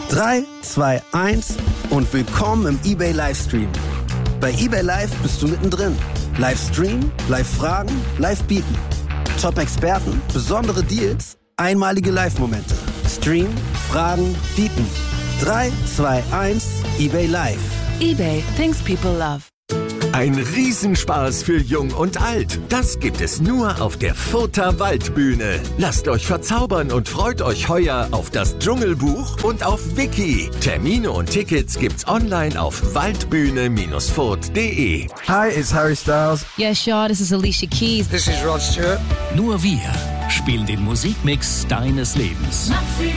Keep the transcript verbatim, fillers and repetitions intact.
drei, zwei, eins und willkommen im eBay Livestream. Bei eBay Live bist du mittendrin. Livestream, Live-Fragen, Live-Bieten. Top-Experten, besondere Deals, einmalige Live-Momente. Stream, Fragen, Bieten. drei, zwei, eins, eBay Live. eBay, things people love. Ein Riesenspaß für Jung und Alt. Das gibt es nur auf der Further Waldbühne. Lasst euch verzaubern und freut euch heuer auf das Dschungelbuch und auf Wiki. Termine und Tickets gibt's online auf waldbühne Bindestrich furt punkt de. Hi, it's Harry Styles. Yeah, sure, this is Alicia Keys. This is Rod Stewart. Nur wir spielen den Musikmix deines Lebens.